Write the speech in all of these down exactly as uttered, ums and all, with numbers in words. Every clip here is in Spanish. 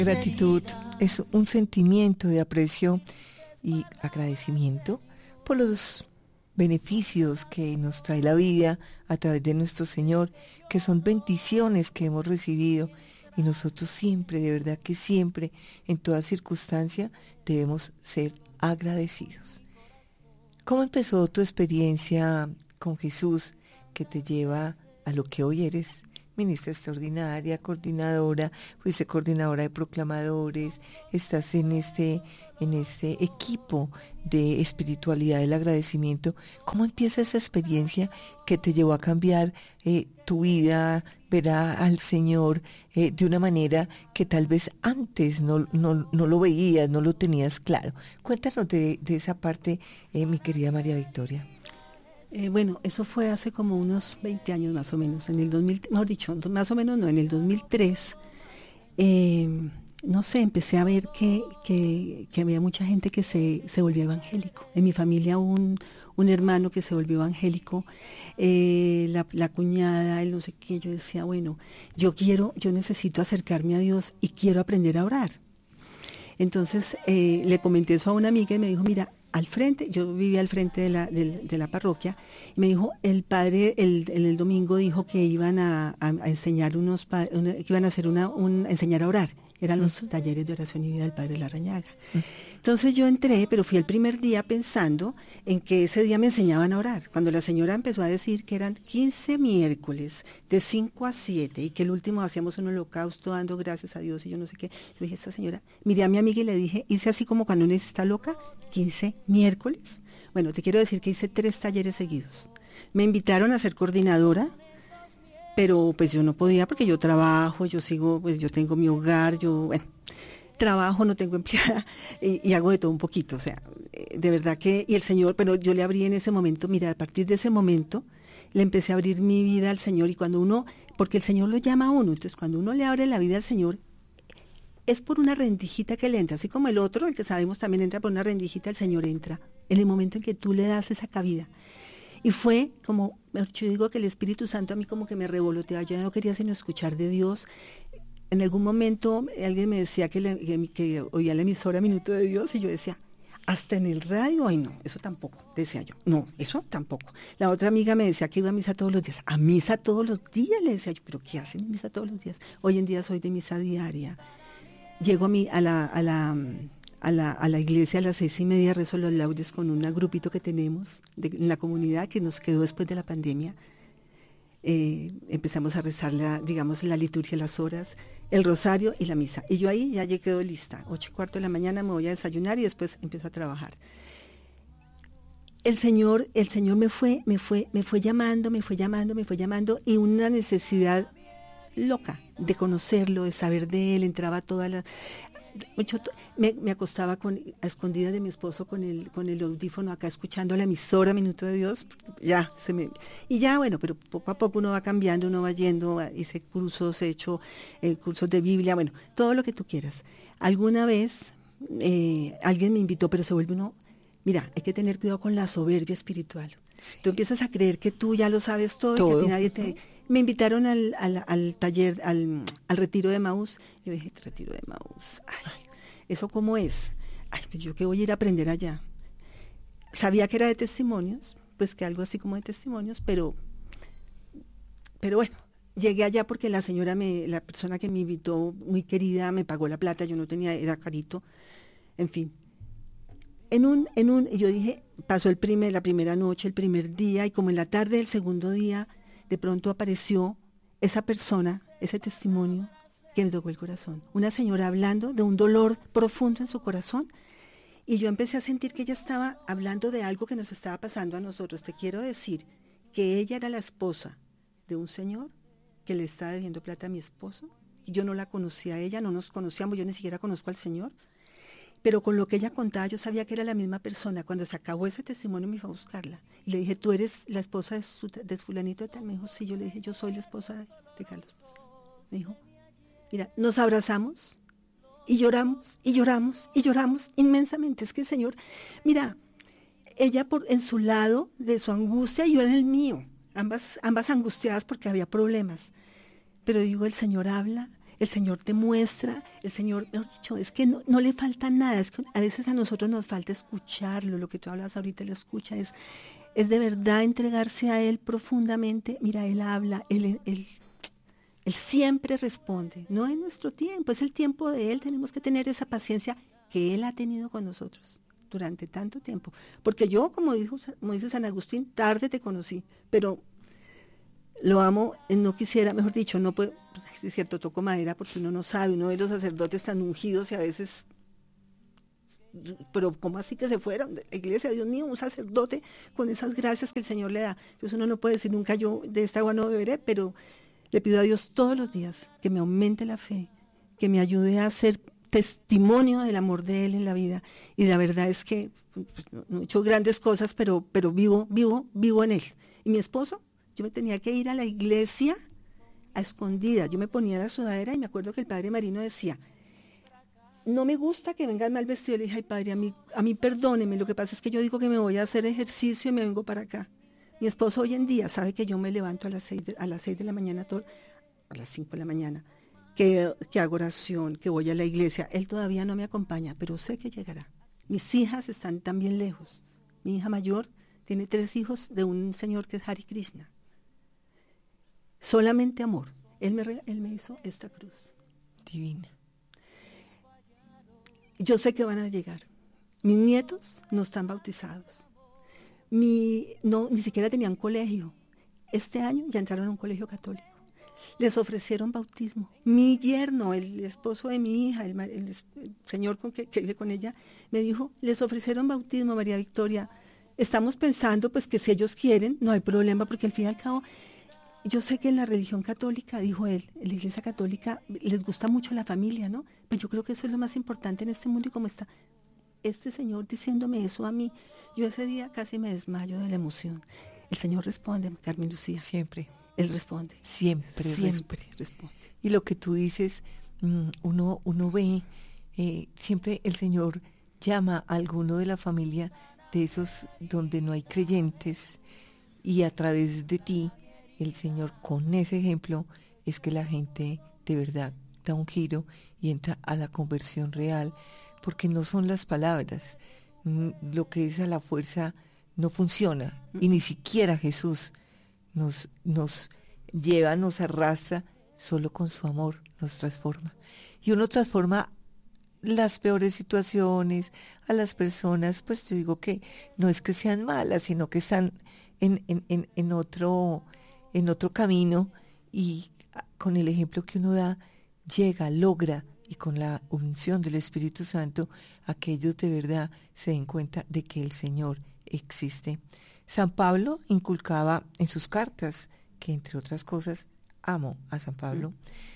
Gratitud es un sentimiento de aprecio y agradecimiento por los beneficios que nos trae la vida a través de nuestro Señor, que son bendiciones que hemos recibido, y nosotros siempre, de verdad que siempre, en toda circunstancia, debemos ser agradecidos. ¿Cómo empezó tu experiencia con Jesús que te lleva a lo que hoy eres? Ministra extraordinaria, coordinadora, fuiste coordinadora de proclamadores, estás en este, en este equipo de espiritualidad del agradecimiento. ¿Cómo empieza esa experiencia que te llevó a cambiar eh, tu vida, ver a, al Señor eh, de una manera que tal vez antes no, no, no lo veías, no lo tenías claro? Cuéntanos de, de esa parte, eh, mi querida María Victoria. Eh, bueno, eso fue hace como unos veinte años más o menos, en el dos mil, mejor dicho, más o menos no, en el dos mil tres, eh, no sé, empecé a ver que, que, que había mucha gente que se, se volvió evangélico. En mi familia hubo un, un hermano que se volvió evangélico, eh, la, la cuñada, el no sé qué. Yo decía, bueno, yo quiero, yo necesito acercarme a Dios y quiero aprender a orar. Entonces eh, le comenté eso a una amiga y me dijo, mira, al frente, yo vivía al frente de la, de, de la parroquia, y me dijo, el padre el, el, el domingo dijo que iban a, a, a enseñar unos, una, que iban a hacer una, un, enseñar a orar, eran uh-huh. los talleres de oración y vida del padre Larrañaga. Uh-huh. Entonces yo entré, pero fui el primer día pensando en que ese día me enseñaban a orar. Cuando la señora empezó a decir que eran quince miércoles de cinco a siete y que el último hacíamos un holocausto dando gracias a Dios y yo no sé qué, yo dije, esta señora, miré a mi amiga y le dije, hice así como cuando uno está loca, quince miércoles. Bueno, te quiero decir que hice tres talleres seguidos. Me invitaron a ser coordinadora, pero pues yo no podía porque yo trabajo, yo sigo, pues yo tengo mi hogar, yo, bueno, trabajo, no tengo empleada y, y hago de todo un poquito, o sea, de verdad que, y el Señor, pero yo le abrí en ese momento, mira, a partir de ese momento, le empecé a abrir mi vida al Señor, y cuando uno, porque el Señor lo llama a uno, entonces cuando uno le abre la vida al Señor, es por una rendijita que le entra, así como el otro, el que sabemos también entra por una rendijita, el Señor entra, en el momento en que tú le das esa cabida. Y fue como, yo digo que el Espíritu Santo a mí como que me revoloteaba, yo no quería sino escuchar de Dios. En algún momento alguien me decía que, le, que, que oía la emisora Minuto de Dios, y yo decía, hasta en el radio, ay no, eso tampoco, decía yo, no, eso tampoco. La otra amiga me decía que iba a misa todos los días, a misa todos los días, le decía yo, pero ¿qué hacen misa todos los días? Hoy en día soy de misa diaria. Llego a, mi, a, la, a, la, a, la, a la iglesia a las seis y media, rezo los laudes con un grupito que tenemos de, en la comunidad que nos quedó después de la pandemia. Eh, empezamos a rezar la, digamos, la liturgia, las horas, el rosario y la misa. Y yo ahí ya quedo lista. Ocho y cuarto de la mañana me voy a desayunar y después empiezo a trabajar. El Señor, el Señor me fue, me fue, me fue llamando, me fue llamando, me fue llamando, y una necesidad loca de conocerlo, de saber de él, entraba toda la... Mucho, me, me acostaba con, a escondidas de mi esposo con el, con el audífono acá escuchando la emisora Minuto de Dios, ya, se me, y ya bueno, pero poco a poco uno va cambiando, uno va yendo, hice cursos, he hecho eh, cursos de Biblia, bueno, todo lo que tú quieras. Alguna vez eh, alguien me invitó, pero se vuelve uno, mira, hay que tener cuidado con la soberbia espiritual. Sí. Tú empiezas a creer que tú ya lo sabes todo, todo. Y que a ti nadie te... Me invitaron al, al, al taller, al, al retiro de Maús. Yo dije, retiro de Maús, ay, ¿eso cómo es? Ay, pues yo que voy a ir a aprender allá. Sabía que era de testimonios, pues que algo así como de testimonios, pero, pero bueno, llegué allá porque la señora, me, la persona que me invitó, muy querida, me pagó la plata, yo no tenía, era carito, en fin. En un, en un, yo dije, pasó el primer, la primera noche, el primer día, y como en la tarde del segundo día, de pronto apareció esa persona, ese testimonio que me tocó el corazón. Una señora hablando de un dolor profundo en su corazón, y yo empecé a sentir que ella estaba hablando de algo que nos estaba pasando a nosotros. Te quiero decir que ella era la esposa de un señor que le estaba debiendo plata a mi esposo, y yo no la conocía a ella, no nos conocíamos, yo ni siquiera conozco al señor, pero con lo que ella contaba yo sabía que era la misma persona. Cuando se acabó ese testimonio me fui a buscarla y le dije, ¿tú eres la esposa de, su, de fulanito de tal? Me dijo, sí. Yo le dije, yo soy la esposa de, de Carlos. Me dijo, mira, nos abrazamos y lloramos y lloramos y lloramos inmensamente. Es que el Señor, mira, ella por en su lado de su angustia y yo en el mío, ambas, ambas angustiadas porque había problemas, pero digo, el Señor habla. el Señor te muestra, el Señor, mejor dicho, es que no, no le falta nada, es que a veces a nosotros nos falta escucharlo, lo que tú hablas ahorita, lo escucha, es, es de verdad entregarse a Él profundamente. Mira, Él habla, Él, él, él siempre responde, no es nuestro tiempo, es el tiempo de Él, tenemos que tener esa paciencia que Él ha tenido con nosotros durante tanto tiempo, porque yo, como, dijo, como dice San Agustín, tarde te conocí, pero lo amo, no quisiera, mejor dicho, no puedo, es cierto, toco madera porque uno no sabe, uno de los sacerdotes tan ungidos y a veces, pero ¿cómo así que se fueron de la iglesia? Dios mío, un sacerdote con esas gracias que el Señor le da. Entonces uno no puede decir nunca yo de esta agua no beberé, pero le pido a Dios todos los días que me aumente la fe, que me ayude a ser testimonio del amor de Él en la vida. Y la verdad es que pues, no, no he hecho grandes cosas, pero, pero vivo, vivo, vivo en Él. Y mi esposo, yo me tenía que ir a la iglesia a escondidas. Yo me ponía la sudadera y me acuerdo que el padre Marino decía, no me gusta que vengas mal vestido. Le dije, ay padre, a mí, a mí perdóneme, lo que pasa es que yo digo que me voy a hacer ejercicio y me vengo para acá. Mi esposo hoy en día sabe que yo me levanto a las seis de, a las seis de la mañana, todo, a las cinco de la mañana, que, que hago oración, que voy a la iglesia. Él todavía no me acompaña, pero sé que llegará. Mis hijas están también lejos. Mi hija mayor tiene tres hijos de un señor que es Hare Krishna. Solamente amor. Él me, él me hizo esta cruz. Divina. Yo sé que van a llegar. Mis nietos no están bautizados. Mi, no, ni siquiera tenían colegio. Este año ya entraron a un colegio católico. Les ofrecieron bautismo. Mi yerno, el esposo de mi hija, el, el, el señor con que, que vive con ella, me dijo, les ofrecieron bautismo, María Victoria. Estamos pensando pues que si ellos quieren, no hay problema, porque al fin y al cabo, yo sé que en la religión católica, dijo él, en la iglesia católica, les gusta mucho la familia, ¿no? Pero yo creo que eso es lo más importante en este mundo, y como está este señor diciéndome eso a mí, yo ese día casi me desmayo de la emoción. El Señor responde, Carmen Lucía. Siempre. Él responde. Siempre. Siempre responde. responde. Y lo que tú dices, uno, uno ve, eh, siempre el Señor llama a alguno de la familia de esos donde no hay creyentes, y a través de ti, el Señor, con ese ejemplo, es que la gente de verdad da un giro y entra a la conversión real, porque no son las palabras, lo que es a la fuerza no funciona, y ni siquiera Jesús nos, nos lleva, nos arrastra, solo con su amor nos transforma. Y uno transforma las peores situaciones, a las personas, pues yo digo que no es que sean malas, sino que están en, en, en, en otro... en otro camino, y con el ejemplo que uno da, llega, logra, y con la unción del Espíritu Santo, aquellos de verdad se den cuenta de que el Señor existe. San Pablo inculcaba en sus cartas, que entre otras cosas, amo a San Pablo,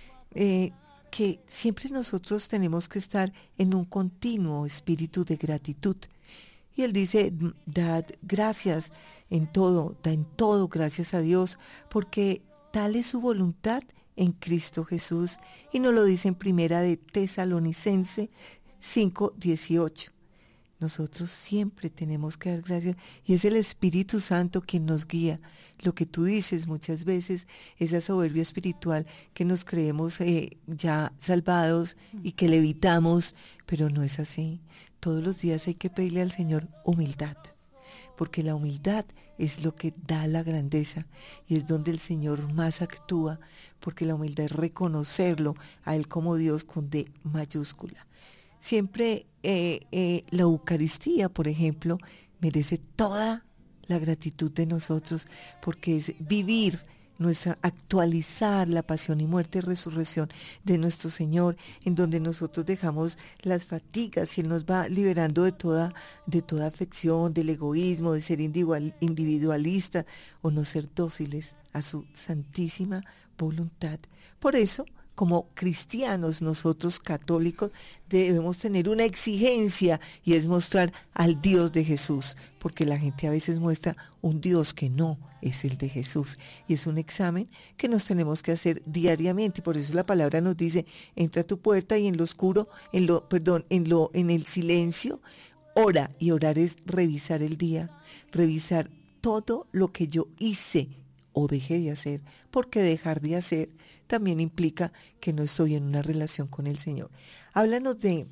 eh, que siempre nosotros tenemos que estar en un continuo espíritu de gratitud. Y él dice, dad gracias en todo, da en todo gracias a Dios, porque tal es su voluntad en Cristo Jesús. Y nos lo dice en Primera de Tesalonicense cinco dieciocho. Nosotros siempre tenemos que dar gracias, y es el Espíritu Santo quien nos guía. Lo que tú dices muchas veces, esa soberbia espiritual que nos creemos eh, ya salvados y que le evitamos, pero no es así. Todos los días hay que pedirle al Señor humildad, porque la humildad es lo que da la grandeza, y es donde el Señor más actúa, porque la humildad es reconocerlo a Él como Dios con D mayúscula. Siempre eh, eh, la Eucaristía, por ejemplo, merece toda la gratitud de nosotros, porque es vivir nuestra, actualizar la pasión y muerte y resurrección de nuestro Señor, en donde nosotros dejamos las fatigas y Él nos va liberando de toda, de toda afección, del egoísmo, de ser individual, individualista o no ser dóciles a su santísima voluntad. Por eso, como cristianos, nosotros católicos, debemos tener una exigencia, y es mostrar al Dios de Jesús, porque la gente a veces muestra un Dios que no es el de Jesús, y es un examen que nos tenemos que hacer diariamente. Y por eso la palabra nos dice, entra a tu puerta y en lo oscuro, en lo, perdón, en lo, en el silencio, ora. Y orar es revisar el día, revisar todo lo que yo hice o dejé de hacer, porque dejar de hacer también implica que no estoy en una relación con el Señor. Háblanos de,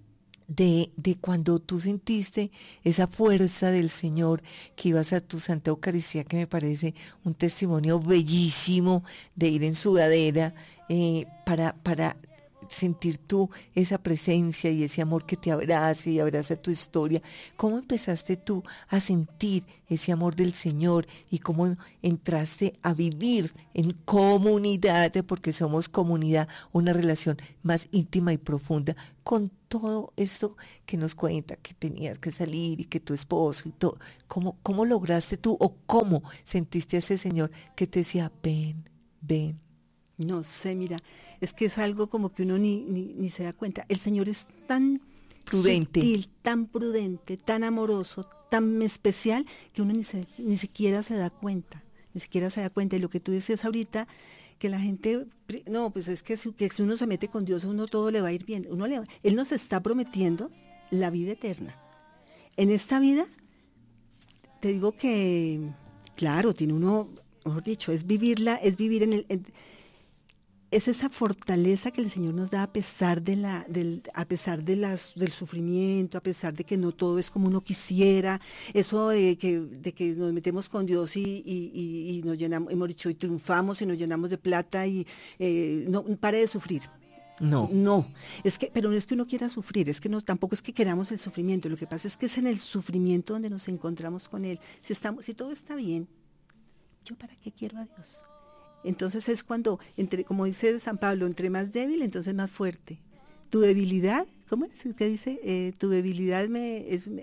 de, de cuando tú sentiste esa fuerza del Señor, que ibas a tu Santa Eucaristía, que me parece un testimonio bellísimo de ir en sudadera, eh, para, para sentir tú esa presencia y ese amor que te abrace y abraza tu historia. ¿Cómo empezaste tú a sentir ese amor del Señor y cómo entraste a vivir en comunidad, porque somos comunidad, una relación más íntima y profunda con todo esto que nos cuenta, que tenías que salir y que tu esposo y todo? ¿Cómo, cómo lograste tú o cómo sentiste a ese Señor que te decía, ven, ven? No sé, mira, es que es algo como que uno ni, ni, ni se da cuenta. El Señor es tan prudente, sutil, tan prudente, tan amoroso, tan especial, que uno ni, se, ni siquiera se da cuenta, ni siquiera se da cuenta. Y lo que tú decías ahorita, que la gente, no, pues es que si, que si uno se mete con Dios, a uno todo le va a ir bien. Uno le va, Él nos está prometiendo la vida eterna. En esta vida, te digo que, claro, tiene uno, mejor dicho, es vivirla, es vivir en el... En, es esa fortaleza que el Señor nos da a pesar de la, del, a pesar de las, del sufrimiento, a pesar de que no todo es como uno quisiera, eso de que, de que nos metemos con Dios y, y, y, y nos llenamos, hemos dicho, y triunfamos y nos llenamos de plata y eh, no pare de sufrir. No. No, es que, pero no es que uno quiera sufrir, es que no, tampoco es que queramos el sufrimiento, lo que pasa es que es en el sufrimiento donde nos encontramos con Él. Si estamos, si todo está bien, ¿yo para qué quiero a Dios? Entonces es cuando, entre, como dice San Pablo, entre más débil, entonces más fuerte. Tu debilidad, ¿cómo es? ¿Qué dice? Eh, tu debilidad me, es, me,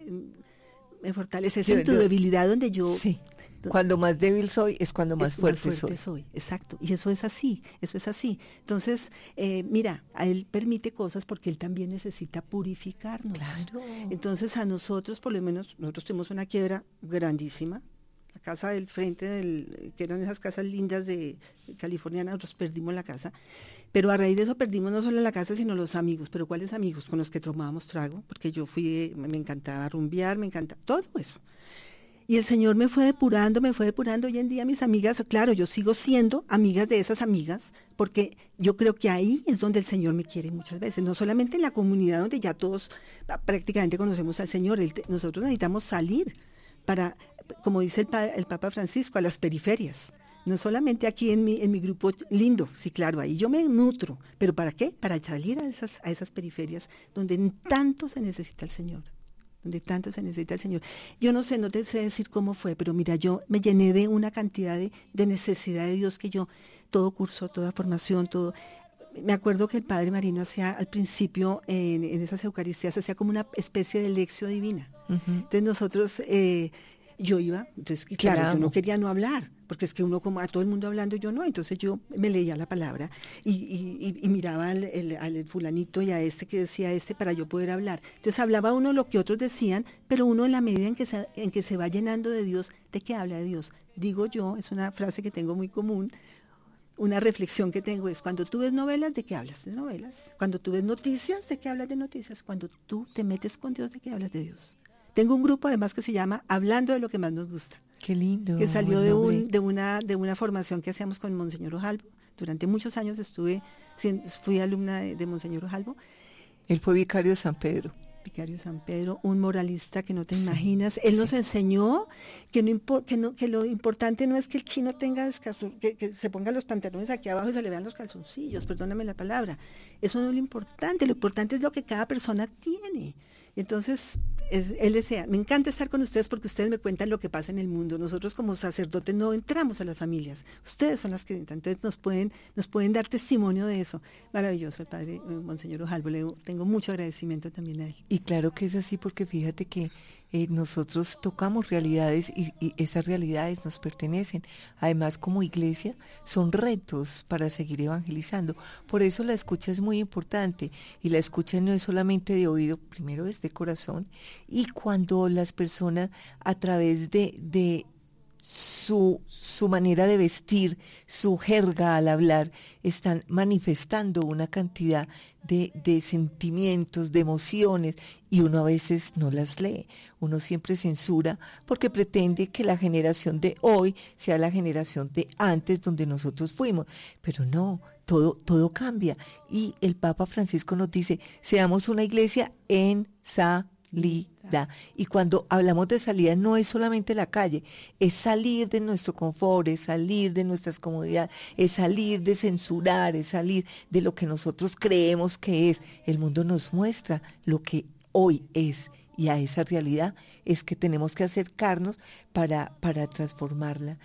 me fortalece. Es en tu debilidad donde yo... Sí, cuando más débil soy es cuando más, fuerte, más fuerte soy. soy. Exacto, y eso es así, eso es así. Entonces, eh, mira, a Él permite cosas porque Él también necesita purificarnos. Claro. Entonces a nosotros, por lo menos, nosotros tenemos una quiebra grandísima. La casa del frente, del, que eran esas casas lindas de California, nosotros perdimos la casa, pero a raíz de eso perdimos no solo la casa, sino los amigos. ¿Pero cuáles amigos? Con los que tomábamos trago, porque yo fui, me encantaba rumbear, me encantaba, todo eso. Y el Señor me fue depurando, me fue depurando. Hoy en día mis amigas, claro, yo sigo siendo amigas de esas amigas, porque yo creo que ahí es donde el Señor me quiere muchas veces, no solamente en la comunidad donde ya todos prácticamente conocemos al Señor. Él, nosotros necesitamos salir para, como dice el, el Papa Francisco, a las periferias. No solamente aquí en mi, en mi grupo lindo, sí, claro, ahí yo me nutro. ¿Pero para qué? Para salir a esas, a esas periferias donde tanto se necesita el Señor. Donde tanto se necesita el Señor. Yo no sé, no te sé decir cómo fue, pero mira, yo me llené de una cantidad de, de necesidad de Dios que yo, todo curso, toda formación, todo... Me acuerdo que el Padre Marino hacía al principio, en, en esas Eucaristías, hacía como una especie de lección divina. Uh-huh. Entonces nosotros... Eh, yo iba, entonces claro, claro, yo no quería no hablar, porque es que uno como a todo el mundo hablando, yo no, entonces yo me leía la palabra y, y, y miraba al, el, al fulanito y a este que decía este para yo poder hablar. Entonces hablaba uno lo que otros decían, pero uno en la medida en que se, en que se va llenando de Dios, ¿de qué habla de Dios? Digo yo, es una frase que tengo muy común, una reflexión que tengo es, cuando tú ves novelas, ¿de qué hablas? De novelas. Cuando tú ves noticias, ¿de qué hablas de noticias? Cuando tú te metes con Dios, ¿de qué hablas de Dios? Tengo un grupo además que se llama Hablando de lo que más nos gusta. Qué lindo. Que salió de, un, de, una, de una formación que hacíamos con Monseñor Ojalvo. Durante muchos años estuve, fui alumna de, de Monseñor Ojalvo. Él fue vicario de San Pedro. Vicario de San Pedro, un moralista que no te sí, imaginas. Él sí. nos enseñó que, no impo, que, no, que lo importante no es que el chino tenga descalzo, que, que se ponga los pantalones aquí abajo y se le vean los calzoncillos, perdóname la palabra. Eso no es lo importante, lo importante es lo que cada persona tiene. Entonces, es, él decía, me encanta estar con ustedes porque ustedes me cuentan lo que pasa en el mundo. Nosotros como sacerdotes no entramos a las familias, ustedes son las que entran, entonces nos pueden, nos pueden dar testimonio de eso. Maravilloso el padre eh, Monseñor Ojalvo, le tengo mucho agradecimiento también a él. Y claro que es así porque fíjate que eh, nosotros tocamos realidades y, y esas realidades nos pertenecen. Además, como iglesia, son retos para seguir evangelizando. Por eso la escucha es muy importante y la escucha no es solamente de oído, primero es de corazón, y cuando las personas a través de, de su, su manera de vestir, su jerga al hablar, están manifestando una cantidad de, de sentimientos, de emociones, y uno a veces no las lee. Uno siempre censura porque pretende que la generación de hoy sea la generación de antes donde nosotros fuimos, pero no, todo, todo cambia. Y el Papa Francisco nos dice, seamos una iglesia en salida. Y cuando hablamos de salida no es solamente la calle, es salir de nuestro confort, es salir de nuestras comodidades, es salir de censurar, es salir de lo que nosotros creemos que es. El mundo nos muestra lo que hoy es, y a esa realidad es que tenemos que acercarnos para, para transformarla.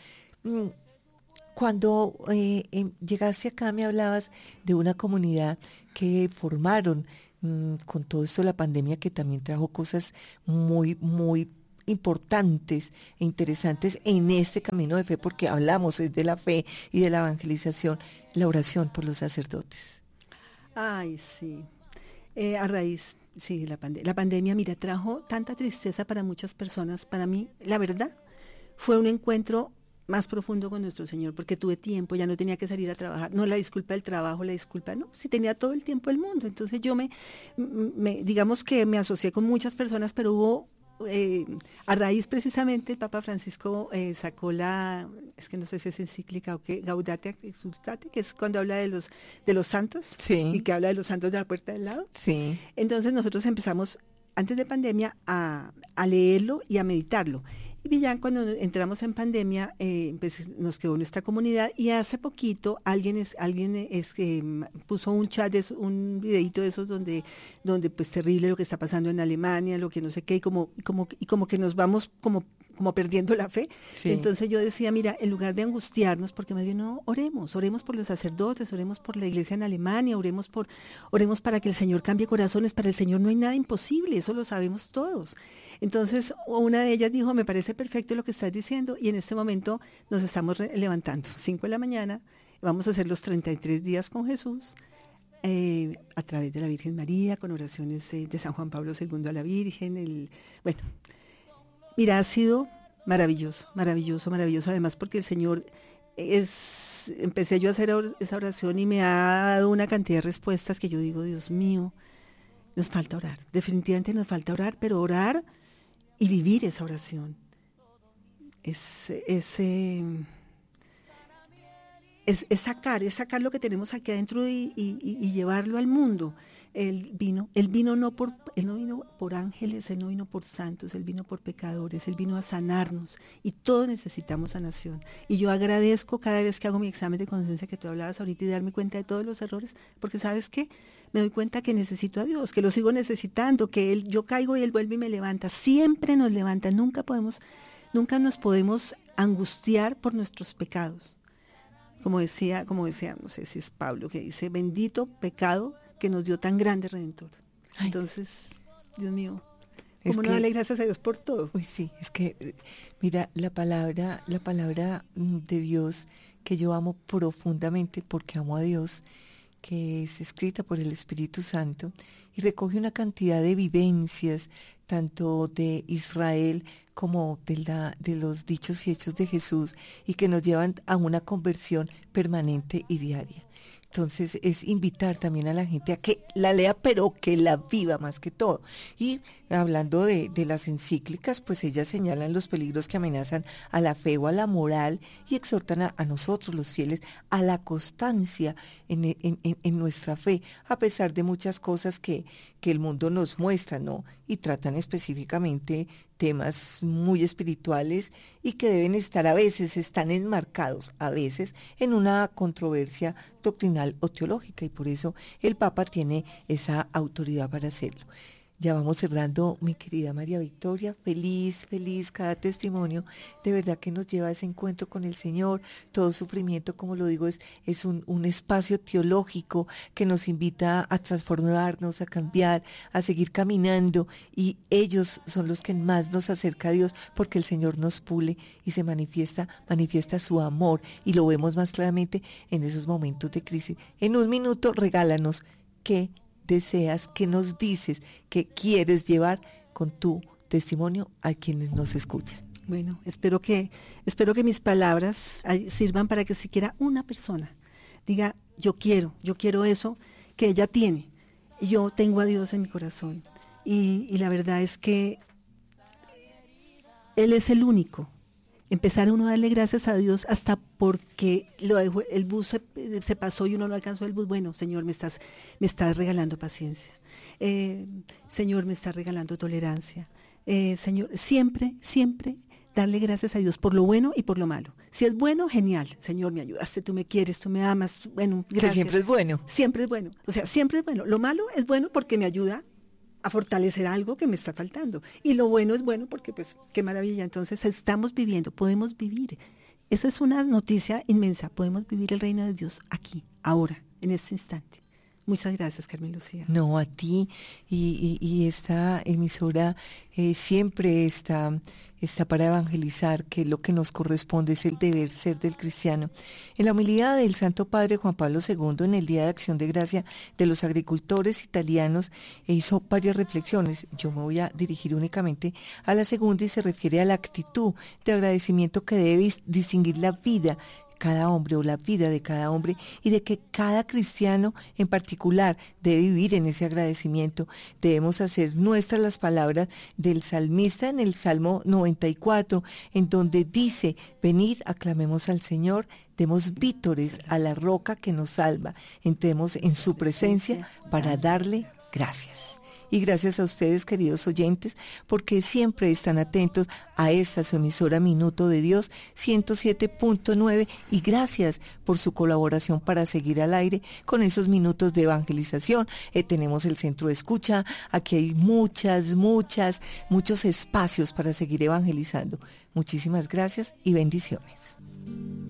Cuando eh, eh, llegaste acá me hablabas de una comunidad que formaron con todo esto la pandemia, que también trajo cosas muy, muy importantes e interesantes en este camino de fe, porque hablamos de la fe y de la evangelización, la oración por los sacerdotes. Ay, sí. Eh, a raíz, sí, la, pande- la pandemia, mira, trajo tanta tristeza para muchas personas. Para mí, la verdad, fue un encuentro más profundo con nuestro Señor, porque tuve tiempo, ya no tenía que salir a trabajar, no la disculpa del trabajo, la disculpa, no, si tenía todo el tiempo del mundo. Entonces yo me, me digamos que me asocié con muchas personas, pero hubo, eh, a raíz precisamente el Papa Francisco eh, sacó la, es que no sé si es encíclica o qué, Gaudate Exsultate, que es cuando habla de los, de los santos, sí, y que habla de los santos de la puerta del lado. Sí. Entonces nosotros empezamos, antes de pandemia, a, a leerlo y a meditarlo. Y ya cuando entramos en pandemia, eh, pues nos quedó nuestra comunidad, y hace poquito alguien es alguien es que eh, puso un chat, de eso, un videito de esos donde donde pues terrible lo que está pasando en Alemania, lo que no sé qué, y como como y como que nos vamos como como perdiendo la fe. Sí. Entonces yo decía, mira, en lugar de angustiarnos, porque más bien no, oremos, oremos por los sacerdotes, oremos por la iglesia en Alemania, oremos por oremos para que el Señor cambie corazones. Para el Señor no hay nada imposible, eso lo sabemos todos. Entonces una de ellas dijo, me parece perfecto lo que estás diciendo, y en este momento nos estamos re- levantando, cinco de la mañana, vamos a hacer los treinta y tres días con Jesús, eh, a través de la Virgen María, con oraciones eh, de San Juan Pablo segundo a la Virgen, el, bueno, mira, ha sido maravilloso, maravilloso, maravilloso, además porque el Señor es, empecé yo a hacer or- esa oración y me ha dado una cantidad de respuestas que yo digo, Dios mío, nos falta orar, definitivamente nos falta orar, pero orar y vivir esa oración. Es, es, eh, es, es sacar, es sacar lo que tenemos aquí adentro y, y, y llevarlo al mundo. Él vino, él vino no por, él no vino por ángeles, él no vino por santos, él vino por pecadores, él vino a sanarnos, y todos necesitamos sanación. Y yo agradezco cada vez que hago mi examen de conciencia que tú hablabas ahorita y darme cuenta de todos los errores, porque ¿sabes qué? Me doy cuenta que necesito a Dios, que lo sigo necesitando, que él, yo caigo y él vuelve y me levanta, siempre nos levanta, nunca podemos, nunca nos podemos angustiar por nuestros pecados. Como decía, como decía, no sé si es Pablo, que dice, bendito pecado que nos dio tan grande Redentor. Ay. Entonces, Dios mío, ¿cómo no darle gracias a Dios por todo? Uy, sí, es que, mira, la palabra, la palabra de Dios que yo amo profundamente porque amo a Dios, que es escrita por el Espíritu Santo y recoge una cantidad de vivencias, tanto de Israel como de, la, de los dichos y hechos de Jesús, y que nos llevan a una conversión permanente y diaria. Entonces es invitar también a la gente a que la lea, pero que la viva más que todo. Y hablando de, de las encíclicas, pues ellas señalan los peligros que amenazan a la fe o a la moral, y exhortan a, a nosotros los fieles a la constancia en, en, en, en nuestra fe, a pesar de muchas cosas que, que el mundo nos muestra, ¿no? Y tratan específicamente temas muy espirituales y que deben estar a veces, están enmarcados a veces en una controversia doctrinal o teológica, y por eso el Papa tiene esa autoridad para hacerlo. Ya vamos cerrando, mi querida María Victoria, feliz, feliz cada testimonio, de verdad que nos lleva a ese encuentro con el Señor. Todo sufrimiento, como lo digo, es, es un, un espacio teológico que nos invita a transformarnos, a cambiar, a seguir caminando, y ellos son los que más nos acerca a Dios, porque el Señor nos pule y se manifiesta, manifiesta su amor, y lo vemos más claramente en esos momentos de crisis. En un minuto, regálanos que deseas, que nos dices que quieres llevar con tu testimonio a quienes nos escuchan. Bueno, espero que, espero que mis palabras ay, sirvan para que siquiera una persona diga, yo quiero, yo quiero eso que ella tiene. Yo tengo a Dios en mi corazón. Y, y la verdad es que Él es el único. Empezar uno a darle gracias a Dios hasta porque lo dejó, el bus se, se pasó y uno no alcanzó el bus. Bueno, Señor, me estás, me estás regalando paciencia. Eh, Señor, me estás regalando tolerancia. Eh, Señor, siempre, siempre darle gracias a Dios por lo bueno y por lo malo. Si es bueno, genial. Señor, me ayudaste, tú me quieres, tú me amas. Bueno, gracias. Que siempre es bueno. Siempre es bueno. O sea, siempre es bueno. Lo malo es bueno porque me ayuda a fortalecer algo que me está faltando. Y lo bueno es bueno porque, pues, qué maravilla. Entonces, estamos viviendo, podemos vivir. Eso es una noticia inmensa. Podemos vivir el reino de Dios aquí, ahora, en este instante. Muchas gracias, Carmen Lucía. No, a ti. Y, y, y esta emisora eh, siempre está, está para evangelizar, que lo que nos corresponde es el deber ser del cristiano. En la homilía del Santo Padre Juan Pablo segundo, en el Día de Acción de Gracia de los agricultores italianos, hizo varias reflexiones. Yo me voy a dirigir únicamente a la segunda y se refiere a la actitud de agradecimiento que debe distinguir la vida cada hombre o la vida de cada hombre y de que cada cristiano en particular debe vivir en ese agradecimiento. Debemos hacer nuestras las palabras del salmista en el Salmo noventa y cuatro, en donde dice, venid, aclamemos al Señor, demos vítores a la roca que nos salva, entremos en su presencia para darle gracias. Y gracias a ustedes, queridos oyentes, porque siempre están atentos a esta su emisora Minuto de Dios ciento siete punto nueve y gracias por su colaboración para seguir al aire con esos minutos de evangelización. Eh, tenemos el centro de escucha, aquí hay muchas, muchas, muchos espacios para seguir evangelizando. Muchísimas gracias y bendiciones.